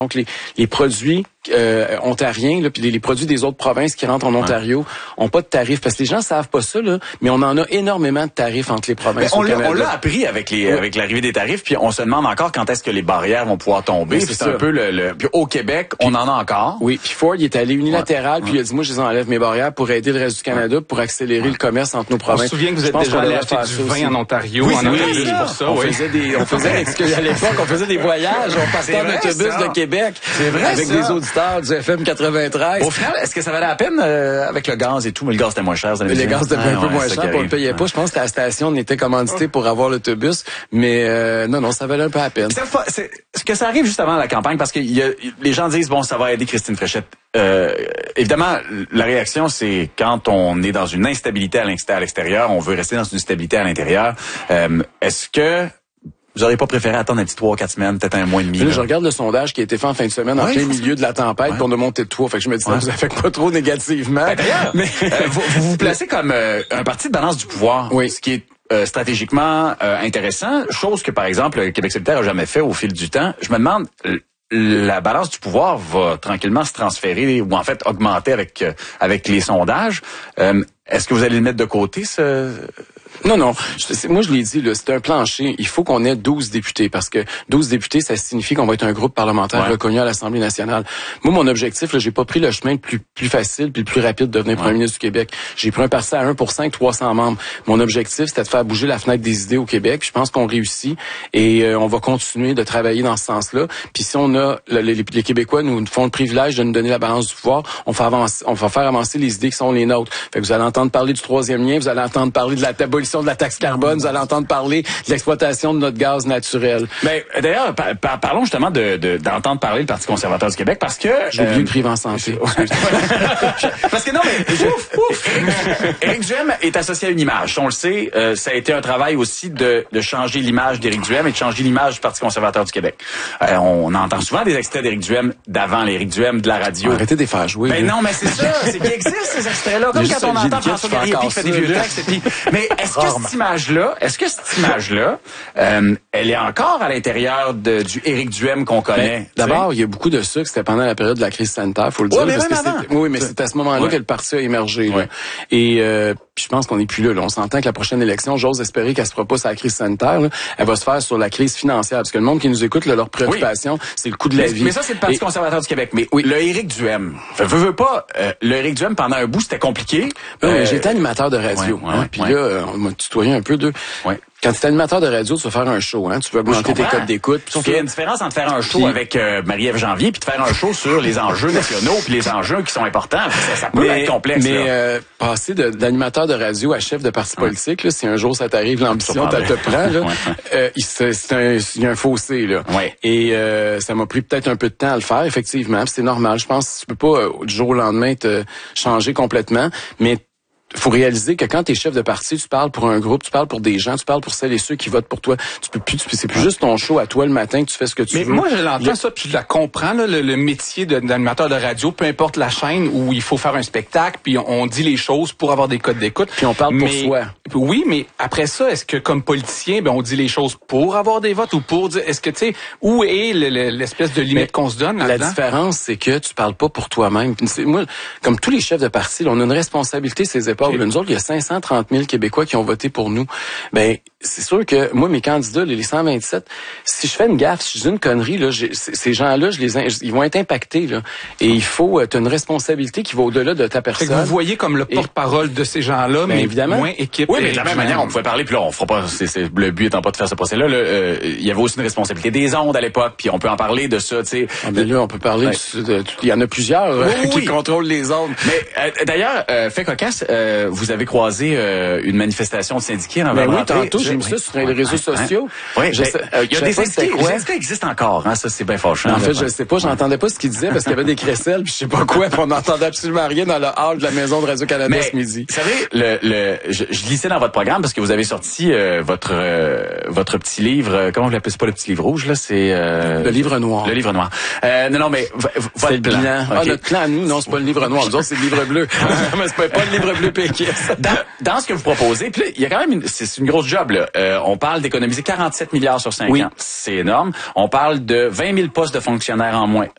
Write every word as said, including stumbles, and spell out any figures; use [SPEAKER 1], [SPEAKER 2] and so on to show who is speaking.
[SPEAKER 1] Donc, les, les produits euh, ontariens, là, puis les, les produits des autres provinces qui rentrent en Ontario ont pas de tarifs. Parce que les gens savent pas ça, là, mais on en a énormément de tarifs entre les provinces.
[SPEAKER 2] On l'a, on l'a appris avec les oui. avec l'arrivée des tarifs, puis on se demande encore quand est-ce que les barrières vont pouvoir tomber. Oui, c'est, c'est un peu le, le... Puis au Québec, puis, on en a encore.
[SPEAKER 1] Oui, puis Ford, il est allé unilatéral, ouais. puis il a dit, moi, je les enlève mes barrières pour aider le reste du Canada, ouais. pour accélérer ouais. le commerce entre nos provinces.
[SPEAKER 3] Je me souviens que vous êtes déjà allé acheter du vin en Ontario.
[SPEAKER 1] Oui,
[SPEAKER 3] en
[SPEAKER 1] oui,
[SPEAKER 3] oui,
[SPEAKER 1] pour ça. On faisait des, on faisait, à l'époque, on faisait des voyages, on partait en autobus de Québec.
[SPEAKER 2] C'est vrai,
[SPEAKER 1] avec
[SPEAKER 2] ça.
[SPEAKER 1] des auditeurs du F M quatre-vingt-treize.
[SPEAKER 2] Au final, est-ce que ça valait la peine euh, avec le gaz et tout? Mais le gaz était moins cher.
[SPEAKER 1] Le gaz était ah, un peu ouais, moins cher, on le payait pas. Je pense qu'à la station, on était commandité pour avoir l'autobus, mais euh, non, non, ça valait un peu la peine.
[SPEAKER 2] C'est, c'est, c'est que ça arrive juste avant la campagne, parce que y a, les gens disent, bon, ça va aider Christine Fréchette. Euh, évidemment, la réaction, c'est quand on est dans une instabilité à l'extérieur, on veut rester dans une stabilité à l'intérieur. Euh, est-ce que vous n'auriez pas préféré attendre un petit trois, quatre semaines, peut-être un mois et demi?
[SPEAKER 1] Là, là, je regarde le sondage qui a été fait en fin de semaine, en ouais, plein milieu de la tempête, ouais. puis on a monté de trois. Fait que je me dis, ça ouais. vous affecte pas trop négativement.
[SPEAKER 2] Ben, d'ailleurs, mais, euh, vous, vous vous placez comme euh, un parti de balance du pouvoir, oui. ce qui est euh, stratégiquement euh, intéressant, chose que, par exemple, le Québec solidaire a jamais fait au fil du temps. Je me demande... La balance du pouvoir va tranquillement se transférer ou en fait augmenter avec euh, avec les sondages. Euh, est-ce que vous allez le mettre de côté, ce...
[SPEAKER 1] Non, non. Je, moi, je l'ai dit, là, c'est un plancher. Il faut qu'on ait douze députés parce que douze députés, ça signifie qu'on va être un groupe parlementaire ouais. reconnu à l'Assemblée nationale. Moi, mon objectif, là, j'ai pas pris le chemin le plus, plus facile puis le plus rapide de devenir ouais. premier ministre du Québec. J'ai pris un parti à un pour cent, trois cents membres. Mon objectif, c'était de faire bouger la fenêtre des idées au Québec. Je pense qu'on réussit et euh, on va continuer de travailler dans ce sens-là. Puis si on a, le, les, les Québécois nous font le privilège de nous donner la balance du pouvoir, on va avancer, on va faire avancer les idées qui sont les nôtres. Fait que vous allez entendre parler du troisième lien, vous allez entendre parler de la abolition de la taxe carbone, vous allez entendre parler de l'exploitation de notre gaz naturel.
[SPEAKER 2] Mais d'ailleurs, par, par, parlons justement de, de, d'entendre parler le Parti conservateur du Québec parce que...
[SPEAKER 1] J'ai oublié euh, de priver en santé.
[SPEAKER 2] Parce que non, mais... Ouf, ouf. Éric Duhem est associé à une image. On le sait, euh, ça a été un travail aussi de, de changer l'image d'Éric Duhem et de changer l'image du Parti conservateur du Québec. Euh, on entend souvent des extraits d'Éric Duhem d'avant l'Éric Duhem de la radio.
[SPEAKER 1] Arrêtez de les faire jouer.
[SPEAKER 2] Ben non, mais c'est ça. C'est qu'il existe ces extraits-là. Comme quand on entend François Garriépi qui fait des vieux textes. Puis, mais est-ce que cette image-là, est-ce que cette image-là, euh, elle est encore à l'intérieur de, du Éric Duhem qu'on connaît?
[SPEAKER 1] Ben, d'abord, il y a beaucoup de ça que c'était pendant la période de la crise sanitaire, faut le dire.
[SPEAKER 2] Ouais, mais
[SPEAKER 1] parce
[SPEAKER 2] même
[SPEAKER 1] que
[SPEAKER 2] avant.
[SPEAKER 1] Oui, mais c'est à ce moment-là ouais. que le parti a émergé.
[SPEAKER 2] Ouais.
[SPEAKER 1] Là. Et euh, je pense qu'on n'est plus là, là. On s'entend que la prochaine élection, j'ose espérer qu'elle se fera pas sur la crise sanitaire. Là. Elle va se faire sur la crise financière. Parce que le monde qui nous écoute, là, leur préoccupation, oui. c'est le coût de la
[SPEAKER 2] mais,
[SPEAKER 1] vie.
[SPEAKER 2] Mais ça, c'est le Parti Et... conservateur du Québec. Mais oui. le Éric Duhem, je veux, veux pas, euh, le Éric Duhem, pendant un bout, c'était compliqué.
[SPEAKER 1] Non,
[SPEAKER 2] euh...
[SPEAKER 1] J'étais animateur de radio.
[SPEAKER 2] Ouais, ouais,
[SPEAKER 1] hein, puis
[SPEAKER 2] ouais.
[SPEAKER 1] là, on m'a tutoyé un peu d'eux.
[SPEAKER 2] Ouais.
[SPEAKER 1] Quand tu es animateur de radio, tu vas faire un show, hein, tu veux augmenter tes codes d'écoute.
[SPEAKER 2] Sauf qu'il y a une différence entre faire un show puis... avec euh, Marie-Ève Janvier puis de faire un show sur les enjeux nationaux puis les enjeux qui sont importants. Ça, ça peut
[SPEAKER 1] mais,
[SPEAKER 2] être complexe.
[SPEAKER 1] Mais euh, passer de, d'animateur de radio à chef de parti politique, là, si un jour ça t'arrive, l'ambition, tu te prend, là, ouais. euh, c'est, c'est un, il y a un fossé, là.
[SPEAKER 2] Ouais.
[SPEAKER 1] Et euh, ça m'a pris peut-être un peu de temps à le faire, effectivement. C'est normal. Je pense que tu peux pas euh, du jour au lendemain te changer complètement, mais faut réaliser que quand tu es chef de parti, tu parles pour un groupe, tu parles pour des gens, tu parles pour celles et ceux qui votent pour toi. Tu peux plus, c'est plus juste ton show à toi le matin que tu fais ce que tu
[SPEAKER 3] mais
[SPEAKER 1] veux.
[SPEAKER 3] Mais moi, je l'entends le... ça, puis je la comprends, là, le, le métier de, d'animateur de radio, peu importe la chaîne où il faut faire un spectacle, puis on, on dit les choses pour avoir des codes d'écoute.
[SPEAKER 1] Puis on parle
[SPEAKER 3] mais,
[SPEAKER 1] pour soi.
[SPEAKER 3] Oui, mais après ça, est-ce que comme politicien, ben on dit les choses pour avoir des votes ou pour dire, est-ce que tu sais, où est le, le, l'espèce de limite mais qu'on se donne là-dedans?
[SPEAKER 1] La différence, c'est que tu parles pas pour toi-même. Moi, comme tous les chefs de parti, là, on a une responsabilité sur ses épaules. Okay. Nous autres, il y a cinq cent trente mille Québécois qui ont voté pour nous. Ben, c'est sûr que moi, mes candidats, les cent vingt-sept, si je fais une gaffe, si je dis une connerie, là, j'ai, ces gens-là, je les, ils vont être impactés, là. Et il faut, euh, t'as une responsabilité qui va au-delà de ta personne.
[SPEAKER 3] Fait que vous voyez comme le porte-parole et, de ces gens-là, ben mais évidemment, moins équipe.
[SPEAKER 2] Oui, mais de la même manière, on pouvait parler, puis là, on fera pas, c'est, c'est, le but étant pas de faire ce procès-là, là, euh, il y avait aussi une responsabilité des ondes à l'époque, puis on peut en parler de ça, tu sais.
[SPEAKER 1] Ah, ben là, on peut parler, ouais. de, de, de, il y en a plusieurs oui, euh, qui oui. contrôlent les ondes.
[SPEAKER 2] Mais, euh, d'ailleurs, euh, fait cocasse, euh, vous avez croisé euh, une manifestation de syndiqués dans
[SPEAKER 1] ben
[SPEAKER 2] votre
[SPEAKER 1] oui, tantôt, j'ai mis ça sur les réseaux sociaux.
[SPEAKER 2] Oui, il
[SPEAKER 1] euh,
[SPEAKER 2] y a des syndiqués. Les syndicats existent encore, hein, ça c'est bien fâchant.
[SPEAKER 1] En fait, je sais pas, j'entendais pas ce qu'ils disaient parce qu'il y avait des crécelles, puis je sais pas quoi, puis on n'entendait absolument rien dans le hall de la maison de Radio-Canada ce midi.
[SPEAKER 2] Vous savez, le, le, je, je lisais dans votre programme parce que vous avez sorti euh, votre euh, votre petit livre, euh, comment vous l'appelez, c'est pas le petit livre rouge là, c'est euh,
[SPEAKER 1] le livre noir.
[SPEAKER 2] Le livre noir. Euh, non, non, mais v- votre
[SPEAKER 1] plan. plan. Okay. Ah, notre plan à nous, non, c'est pas le livre noir. Nous autres, c'est le livre bleu. Mais c'est pas, pas le livre bleu péquiste.
[SPEAKER 2] Dans, dans ce que vous proposez, puis il y a quand même une, c'est une grosse job là. Euh, on parle d'économiser quarante-sept milliards sur cinq
[SPEAKER 1] oui.
[SPEAKER 2] ans. C'est énorme. On parle de vingt mille postes de fonctionnaires en moins.